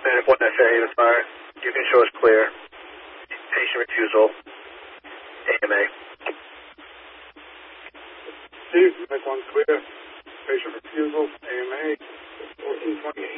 Medic 1-A, that's fine. You can show us clear. Patient refusal. AMA. Steve, Medic 1 clear. Patient refusal. AMA. 1428.